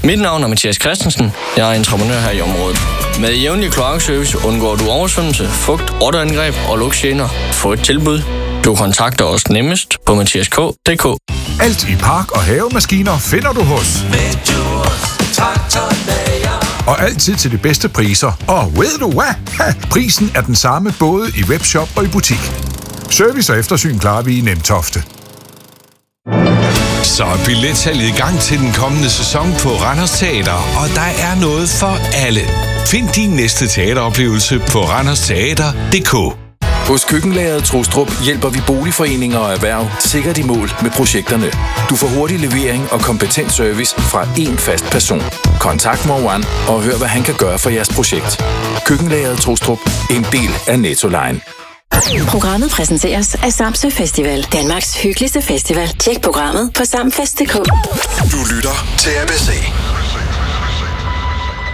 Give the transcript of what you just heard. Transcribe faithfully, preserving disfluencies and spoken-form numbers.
Mit navn er Mathias Christensen. Jeg er entreprenør her i området. Med jævnlig kloakservice undgår du oversvømmelse, fugt, rotteangreb og lugtgener. Få et tilbud. Du kontakter os nemmest på mathias k punktum d k. Alt i park- og havemaskiner finder du hos og altid til de bedste priser. Og ved du hvad? Ha, prisen er den samme både i webshop og i butik. Service og eftersyn klarer vi i Nemtofte. Så er billetsalget i gang til den kommende sæson på Randers Teater, og der er noget for alle. Find din næste teateroplevelse på randers teater punktum d k. Hos Køkkenlageret Trostrup hjælper vi boligforeninger og erhverv sikkert i mål med projekterne. Du får hurtig levering og kompetent service fra én fast person. Kontakt More One og hør, hvad han kan gøre for jeres projekt. Køkkenlageret Trostrup, en del af Nettoline. Programmet præsenteres af Samsø Festival, Danmarks hyggeligste festival. Tjek programmet på samfest punktum d k. Du lytter til A B C.